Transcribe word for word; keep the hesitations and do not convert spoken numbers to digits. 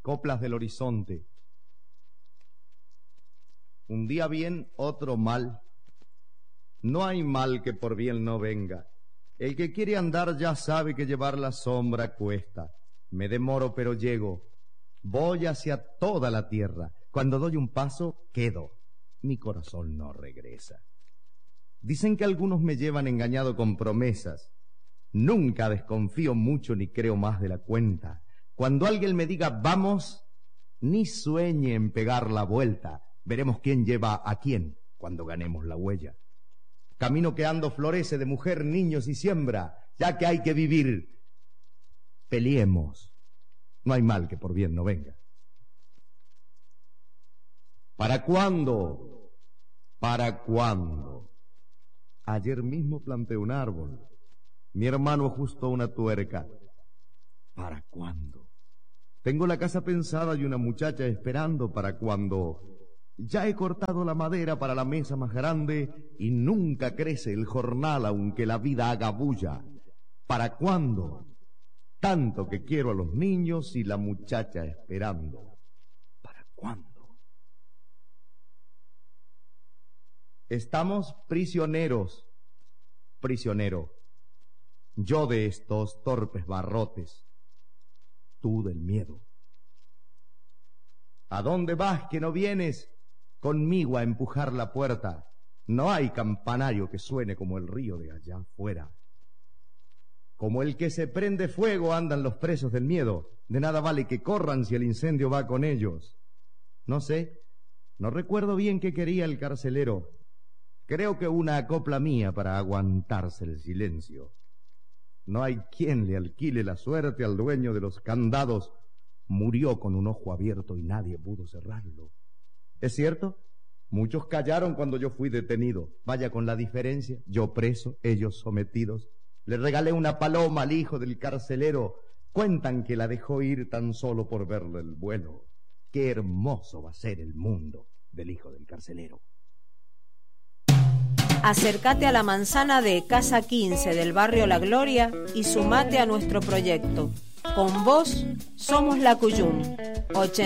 Coplas del horizonte. Un día bien, otro mal. No hay mal que por bien no venga. El que quiere andar ya sabe que llevar la sombra cuesta. Me demoro pero llego. Voy hacia toda la tierra. Cuando doy un paso, quedo. Mi corazón no regresa. Dicen que algunos me llevan engañado con promesas. Nunca desconfío mucho ni creo más de la cuenta. Cuando alguien me diga vamos, ni sueñe en pegar la vuelta. Veremos quién lleva a quién cuando ganemos la huella. Camino que ando florece de mujer, niños y siembra, ya que hay que vivir. Peleemos. No hay mal que por bien no venga. ¿Para cuándo? ¿Para cuándo? Ayer mismo planté un árbol. Mi hermano ajustó una tuerca. ¿Para cuándo? Tengo la casa pensada y una muchacha esperando. ¿Para cuándo? Ya he cortado la madera para la mesa más grande y nunca crece el jornal aunque la vida haga bulla. ¿Para cuándo? Tanto que quiero a los niños y la muchacha esperando. ¿Para cuándo? Estamos prisioneros, prisionero. Yo de estos torpes barrotes, tú del miedo. ¿A dónde vas que no vienes? Conmigo a empujar la puerta. No hay campanario que suene como el río de allá afuera. Como el que se prende fuego andan los presos del miedo. De nada vale que corran si el incendio va con ellos. No sé, no recuerdo bien qué quería el carcelero. Creo que una copla mía para aguantarse el silencio. No hay quien le alquile la suerte al dueño de los candados. Murió con un ojo abierto y nadie pudo cerrarlo. ¿Es cierto? Muchos callaron cuando yo fui detenido. Vaya con la diferencia, yo preso, ellos sometidos. Le regalé una paloma al hijo del carcelero. Cuentan que la dejó ir tan solo por verle el vuelo. Qué hermoso va a ser el mundo del hijo del carcelero. Acércate a la manzana de Casa quince del barrio La Gloria y sumate a nuestro proyecto. Con vos somos la Cuyum. ochenta